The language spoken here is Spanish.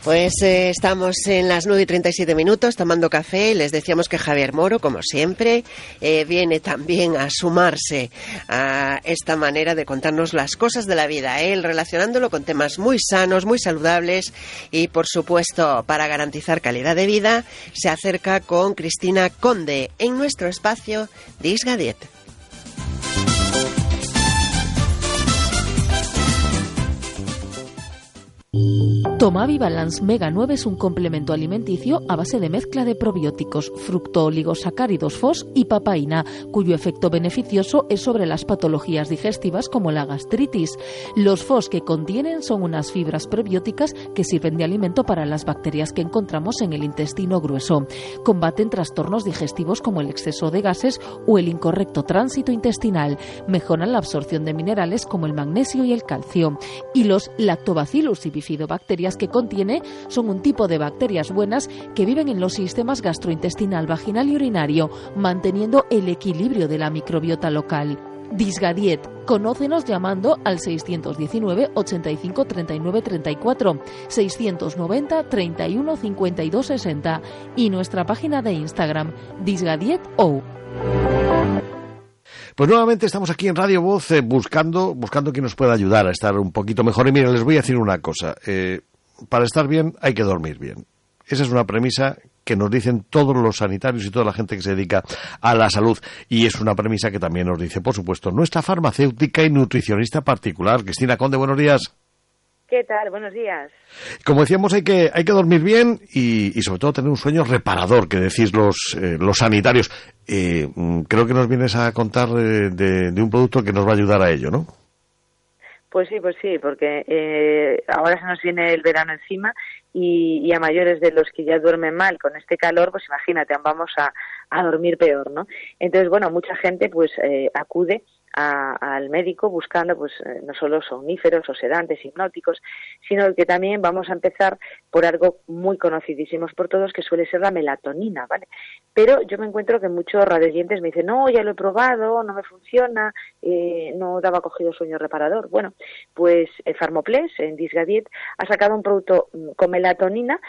Pues estamos en las 9:37 tomando café y les decíamos que Javier Moro, como siempre, viene también a sumarse a esta manera de contarnos las cosas de la vida, él relacionándolo con temas muy sanos, muy saludables y, por supuesto, para garantizar calidad de vida, se acerca con Cristina Conde en nuestro espacio Disgadiet. Tomavi Balance Mega 9 es un complemento alimenticio a base de mezcla de probióticos, fructooligosacáridos FOS y papaína, cuyo efecto beneficioso es sobre las patologías digestivas como la gastritis. Los FOS que contienen son unas fibras prebióticas que sirven de alimento para las bacterias que encontramos en el intestino grueso. Combaten trastornos digestivos como el exceso de gases o el incorrecto tránsito intestinal. Mejoran la absorción de minerales como el magnesio y el calcio. Y los lactobacillus y bifidobacterias que contiene son un tipo de bacterias buenas que viven en los sistemas gastrointestinal, vaginal y urinario, manteniendo el equilibrio de la microbiota local. Disgadiet. Conócenos llamando al 619 85 39 34, 690 31 52 60 y nuestra página de Instagram, disgadietou. Pues nuevamente estamos aquí en Radio Voz buscando quien nos pueda ayudar a estar un poquito mejor. Y miren, les voy a decir una cosa. Para estar bien hay que dormir bien. Esa es una premisa que nos dicen todos los sanitarios y toda la gente que se dedica a la salud. Y es una premisa que también nos dice, por supuesto, nuestra farmacéutica y nutricionista particular, Cristina Conde. Buenos días. ¿Qué tal? Buenos días. Como decíamos, hay que dormir bien y sobre todo tener un sueño reparador, que decís los sanitarios. Creo que nos vienes a contar de un producto que nos va a ayudar a ello, ¿no? Pues sí, porque ahora se nos viene el verano encima y a mayores de los que ya duermen mal con este calor, pues imagínate, vamos a dormir peor, ¿no? Entonces, bueno, mucha gente pues acude al médico buscando pues no solo somníferos o sedantes, hipnóticos, sino que también vamos a empezar por algo muy conocidísimo por todos, que suele ser la melatonina, ¿vale? Pero yo me encuentro que muchos radioyentes me dicen, no, ya lo he probado, no me funciona, no daba cogido sueño reparador. Bueno, pues Farmoplex en Disgadiet ha sacado un producto con melatonina